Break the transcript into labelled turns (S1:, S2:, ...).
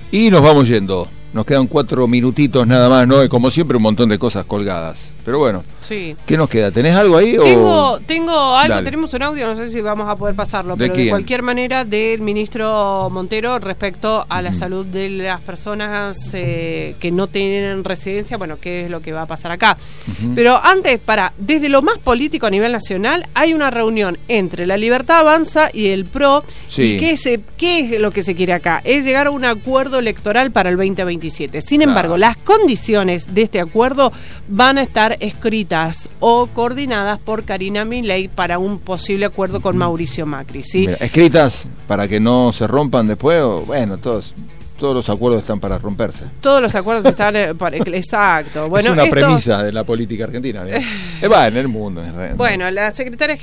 S1: Y nos vamos yendo. Nos quedan 4 minutitos nada más, ¿no? Y como siempre un montón de cosas colgadas. Pero bueno,
S2: sí.
S1: ¿Qué nos queda? ¿Tenés algo ahí?
S2: Tengo algo,
S1: Dale.
S2: tenemos un audio, no sé si vamos a poder pasarlo,
S1: ¿De
S2: pero
S1: quién?
S2: de cualquier manera del ministro Montero respecto a la salud de las personas que no tienen residencia, bueno, qué es lo que va a pasar acá. Pero antes, desde lo más político a nivel nacional, hay una reunión entre La Libertad Avanza y el PRO.
S1: Sí.
S2: ¿Y qué es lo que se quiere acá? Es llegar a un acuerdo electoral para el 2027. Sin embargo, las condiciones de este acuerdo van a estar escritas o coordinadas por Karina Milei para un posible acuerdo con Mauricio Macri, ¿sí?
S1: Mira, escritas para que no se rompan después, o bueno, todos los acuerdos están para romperse.
S2: Todos los acuerdos están exacto. Bueno,
S1: es una premisa de la política argentina, ¿no? Va, en el mundo.
S2: Bueno, la secretaria